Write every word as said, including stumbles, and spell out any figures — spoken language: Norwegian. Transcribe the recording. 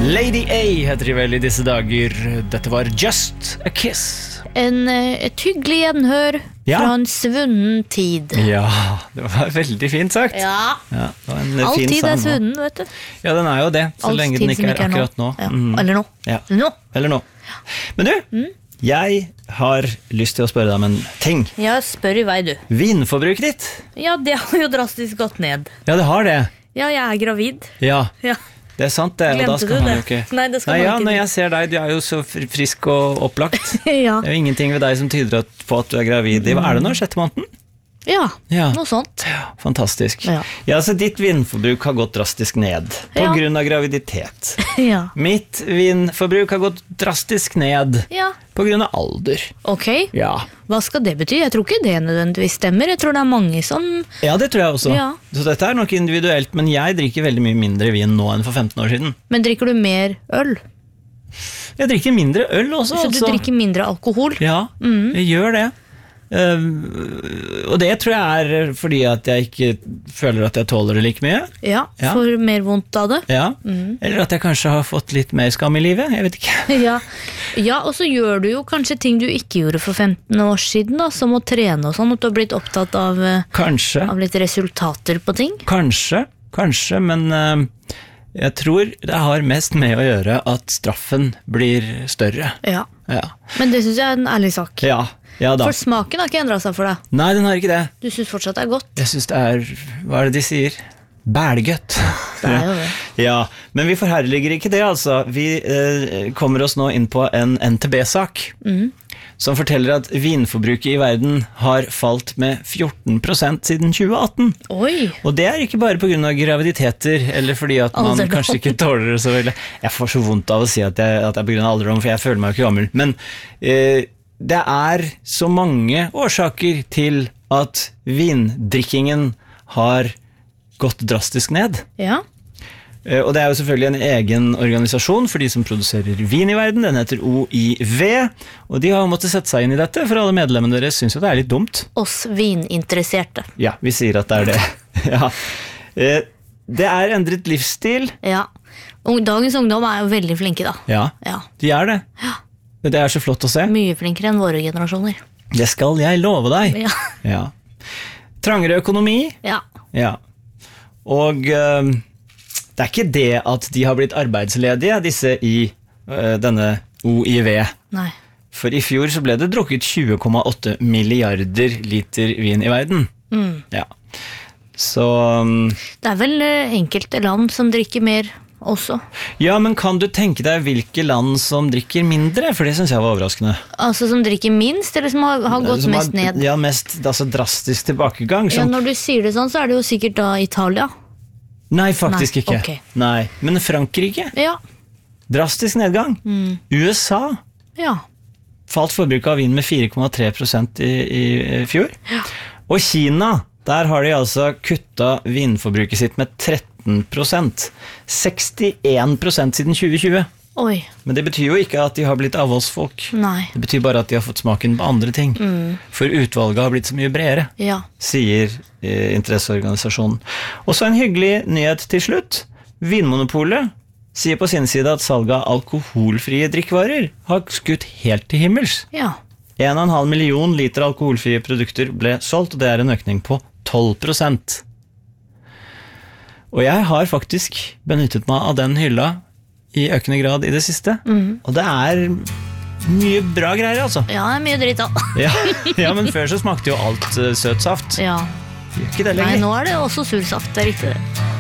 Lady A heter de vel i disse dager. Dette var Just a Kiss. En, et hyggelig gjenhør Ja. fra en svunnen tid. Ja, det var veldig fint sagt. Ja, Ja, det var en all fin tid sang er også. svunnen, vet du. Ja, den er jo det, så All lenge tid den som ikke er akkurat nå. Ja. Mm. Eller nå. Ja. Eller nå. Eller nå. Men du, jeg har lyst til å spørre deg om en ting. Ja, spør i vei, du. Vinforbruket ditt? Ja, det har jo drastisk gått ned. Ja, det har det. Ja, jeg er gravid. Ja, Ja. det er sant det. Og da Glemte skal du man det? jo ikke... Nei, det skal Nei, man ja, ikke. når jeg ser deg, du er jo så fr- frisk og opplagt. Ja. Det er jo ingenting ved deg som tyder at- på at du er gravid. Hva er det nå, sjette måneden? Ja, Ja. noe sånt. Fantastisk. Ja. Ja, så ditt vinforbruk har gått drastisk ned på Ja. grunn av graviditet. Ja. Mitt vinforbruk har gått drastisk ned Ja, på grunn av alder. ok. Ja. Hva skal det bety? Jeg tror ikke det nødvendigvis stemmer. Jeg tror det er mange som... Ja, det tror jeg også. Ja. Så dette er nok individuelt, men jeg drikker veldig mye mindre vin nå enn for femten år siden. Men drikker du mer øl? Jeg drikker mindre øl også, Så du altså. drikker mindre alkohol? Ja, jeg gjør det. Uh, og det tror jeg er fordi at jeg ikke føler at jeg tåler det like mye. Ja, Ja. får mer vondt av det. Ja. Eller at jeg kanskje har fått litt mer skam i livet, jeg vet ikke. Ja. Ja, og så gjør du jo kanskje ting du ikke gjorde for femten år siden, da, som å trene og sånn, at du har blitt opptatt av, eh, Kanskje, av litt resultater på ting. kanskje, kanskje, men uh, jeg tror det har mest med å gjøre at straffen blir større. Ja. Ja, Men det synes jeg er en ærlig sak. ja, ja da. For smaken har ikke endret seg for deg. Nei, den har ikke det. Du synes fortsatt det er godt. Jeg synes det er, hva er det de sier? Bælgøtt. Det er jo det. Ja, men vi forherliger ikke det, altså. Vi eh, kommer oss nå inn på en N T B-sak, som forteller at vinforbruket i verden har falt med fjorten prosent siden tjue atten. Oi! Og det er ikke bare på grunn av graviditeter, eller fordi at man Alderdom. kanskje ikke tåler det så veldig. Jeg får så vondt av å si at, jeg, at det er på grunn av alderdom, for jeg føler meg jo ikke gammel. Men eh, det er så mange årsaker til at vindrikkingen har gått drastisk ned. Ja. Eh, Og det er jo selvfølgelig en egen organisasjon for de som produserer vin i verden. Den heter O I V, og de har måttet sette seg inn i dette, for alle medlemmene deres synes jo det er litt dumt. Oss vininteresserte. Ja, vi sier at det er det. Ja. Eh, Det er endret livsstil. Ja. Ung- Dagens ungdom er jo veldig flinke, da. Ja, Ja. de er det. Det er så flott å se. Mye flinkere enn våre generasjoner. Det skal jeg love deg. Ja. Ja. Trangere økonomi. Ja. Ja. Og eh, det er ikke det at de har blitt arbeidsledige, disse i eh, denne O I V. Nei. For i fjor så ble det drukket tjue komma åtte milliarder liter vin i verden. Ja. Så um, Det er vel eh, enkelte land som drikker mer også. ja, men kan du tenke deg hvilke land som drikker mindre? For det synes jeg var overraskende. Altså som drikker minst, eller som har, har gått Som mest har- ned. Ja, mest altså, drastisk tilbakegang. Ja, Som, når du sier det sånn, så er det jo sikkert da Italia. nei, faktisk Nei, ikke. ok. Nei, men Frankrike, Ja. drastisk nedgang. U S A Ja. falt forbruket av vin med fire komma tre prosent i, i fjor. Og Kina, der har de altså kutta vinforbruket sitt med tretten prosent. sekstien prosent siden tjue tjue. Oi. Men det betyr jo ikke at de har blitt avholdsfolk. Nei. Det betyr bare at de har fått smaken på andre ting. For utvalget har blitt så mye bredere, Ja. sier eh, interesseorganisasjonen. Og så en hyggelig nyhet til slutt. Vinmonopolet sier på sin side at salget av alkoholfrie drikkevarer har skutt helt til himmels. Ja. en komma fem million liter alkoholfrie produkter ble solgt, og det er en økning på tolv prosent. Og jeg har faktisk benyttet meg av den hylla i økende grad i det siste. Og det er mye bra greier, altså. Ja, det er mye dritt da. Ja, ja, men før så smakte jo alt uh, søt saft. Ja. Gjør ikke det Nei, lenger. nå er det også sursaft, det er riktig det.